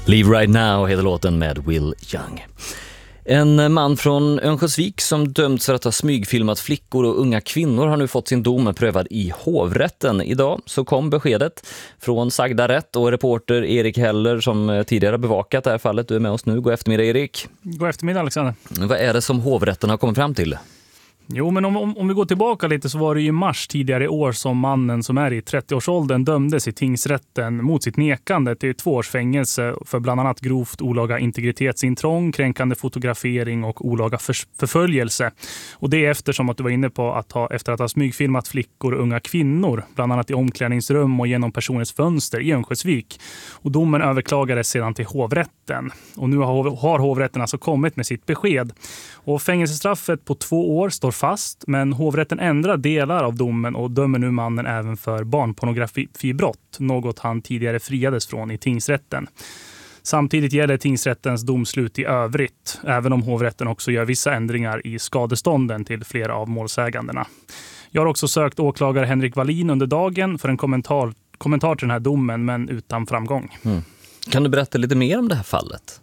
Leave Right Now heter låten med Will Young. En man från Örnsköldsvik som dömts för att ha smygfilmat flickor och unga kvinnor har nu fått sin dom prövad i hovrätten. Idag så kom beskedet från sagda rätt och reporter Erik Heller som tidigare bevakat det här fallet. Du är med oss nu. God eftermiddag, Erik. God eftermiddag, Alexander. Vad är det som hovrätten har kommit fram till? Jo, men om vi går tillbaka lite så var det i mars tidigare i år som mannen som är i 30-årsåldern dömdes i tingsrätten mot sitt nekande till 2 års fängelse för bland annat grovt olaga integritetsintrång, kränkande fotografering och olaga förföljelse. Och det är eftersom att du var inne på efter att ha smygfilmat flickor och unga kvinnor, bland annat i omklädningsrum och genom personens fönster i Örnsköldsvik. Och domen överklagades sedan till hovrätten. Och nu har hovrätten alltså kommit med sitt besked. Och fängelsestraffet på 2 år står fast, men hovrätten ändrar delar av domen och dömer nu mannen även för barnpornografibrott, något han tidigare friades från i tingsrätten. Samtidigt gäller tingsrättens domslut i övrigt, även om hovrätten också gör vissa ändringar i skadestånden till flera av målsägandena. Jag har också sökt åklagare Henrik Wallin under dagen för en kommentar till den här domen, men utan framgång. Kan du berätta lite mer om det här fallet?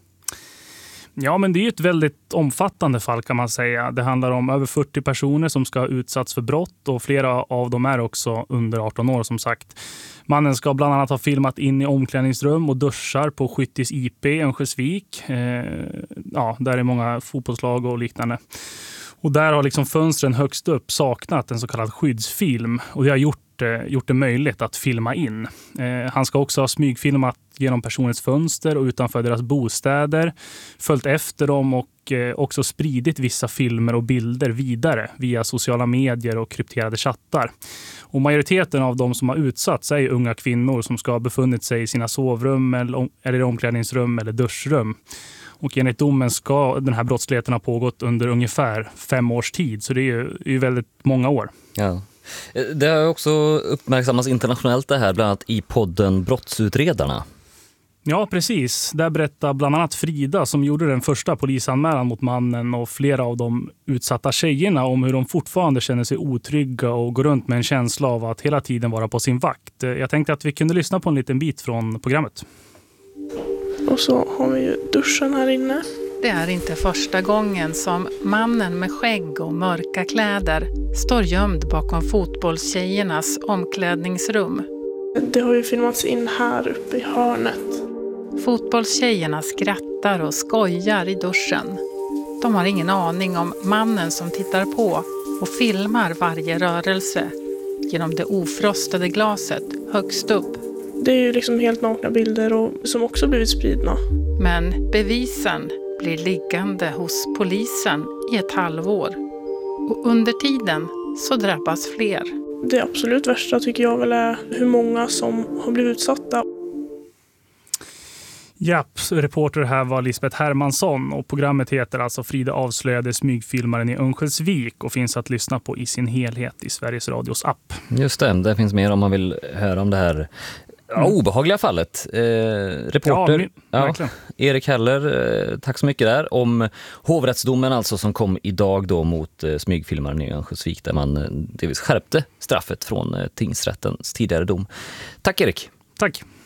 Ja, men det är ett väldigt omfattande fall kan man säga. Det handlar om över 40 personer som ska ha utsatts för brott och flera av dem är också under 18 år som sagt. Mannen ska bland annat ha filmat in i omklädningsrum och duschar på Skyttis IP i Örnsköldsvik. Där är många fotbollslag och liknande. Och där har liksom fönstren högst upp saknat en så kallad skyddsfilm och det har gjort det möjligt att filma in. Han ska också ha smygfilmat genom personens fönster och utanför deras bostäder, följt efter dem och också spridit vissa filmer och bilder vidare via sociala medier och krypterade chattar. Och majoriteten av de som har utsatts är unga kvinnor som ska ha befunnit sig i sina sovrum eller omklädningsrum eller duschrum. Och enligt domen ska den här brottsligheten ha pågått under ungefär 5 års tid, så det är ju väldigt många år. Ja. Det har också uppmärksammats internationellt det här, bland annat i podden Brottsutredarna. Ja, precis. Där berättar bland annat Frida som gjorde den första polisanmälan mot mannen och flera av de utsatta tjejerna om hur de fortfarande känner sig otrygga och går runt med en känsla av att hela tiden vara på sin vakt. Jag tänkte att vi kunde lyssna på en liten bit från programmet. Och så har vi ju duschen här inne. Det är inte första gången som mannen med skägg och mörka kläder står gömd bakom fotbollstjejernas omklädningsrum. Det har ju filmats in här uppe i hörnet. Fotbollstjejerna skrattar och skojar i duschen. De har ingen aning om mannen som tittar på och filmar varje rörelse genom det ofrostade glaset högst upp. Det är ju liksom helt nakna bilder och som också blivit spridna. Men bevisen blir liggande hos polisen i ett halvår. Och under tiden så drabbas fler. Det absolut värsta tycker jag väl är hur många som har blivit utsatta. Japp, reporter här var Lisbeth Hermansson och programmet heter alltså Frida avslöjade smygfilmaren i Örnsköldsvik och finns att lyssna på i sin helhet i Sveriges Radios app. Just det finns mer om man vill höra om det här obehagliga fallet. Reporter Erik Heller, tack så mycket där om hovrättsdomen alltså som kom idag då mot smygfilmaren i Örnsköldsvik där man delvis skärpte straffet från tingsrättens tidigare dom. Tack Erik. Tack.